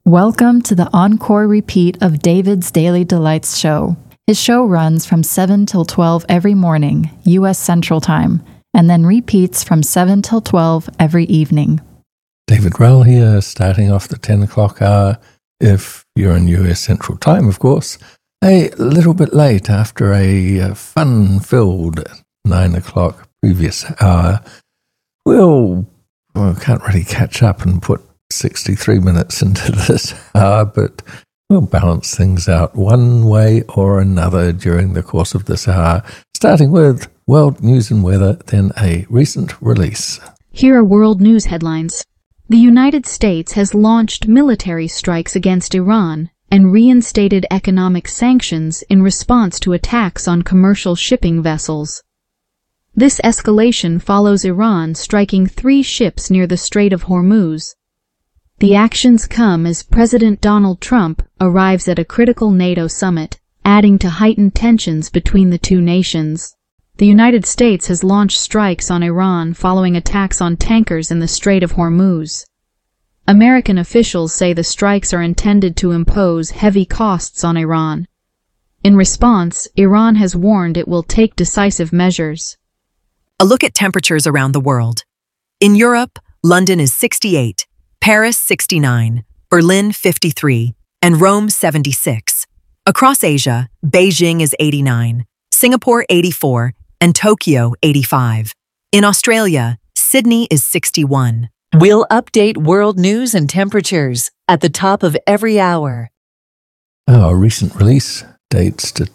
Welcome to the encore repeat of David's Daily Delights show. His show runs from 7 till 12 every morning, U.S. Central Time, and then repeats from 7 till 12 every evening. David Rowell here, starting off the 10 o'clock hour, if you're in US Central Time, of course, a little bit late after a fun-filled 9 o'clock previous hour. We'll can't really catch up and put 63 minutes into this hour, but we'll balance things out one way or another during the course of this hour, starting with world news and weather, then a recent release. Here are world news headlines. The United States has launched military strikes against Iran and reinstated economic sanctions in response to attacks on commercial shipping vessels. This escalation follows Iran striking 3 ships near the Strait of Hormuz. The actions come as President Donald Trump arrives at a critical NATO summit, adding to heightened tensions between the two nations. The United States has launched strikes on Iran following attacks on tankers in the Strait of Hormuz. American officials say the strikes are intended to impose heavy costs on Iran. In response, Iran has warned it will take decisive measures. A look at temperatures around the world. In Europe, London is 68, Paris 69, Berlin 53, and Rome 76. Across Asia, Beijing is 89, Singapore 84, and Tokyo 85. In Australia, Sydney is 61. We'll update world news and temperatures at the top of every hour. Our recent release dates to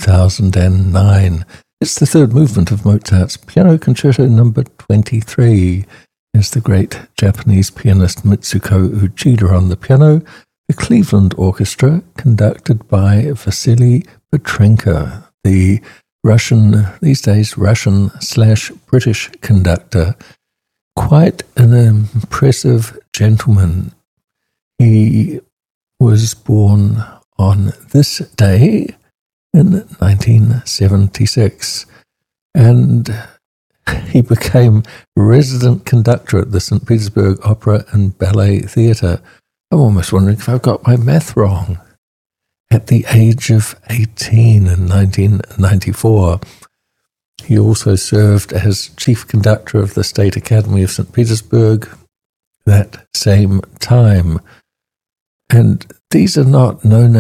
2009. It's the third movement of Mozart's Piano Concerto No. 23. Is the great Japanese pianist Mitsuko Uchida on the piano, the Cleveland Orchestra, conducted by Vasily Petrenko, the these days Russian/British conductor. Quite an impressive gentleman. He was born on this day in 1976, and he became resident conductor at the St. Petersburg Opera and Ballet Theatre. I'm almost wondering if I've got my math wrong. At the age of 18 in 1994, he also served as chief conductor of the State Academy of St. Petersburg that same time. And these are not no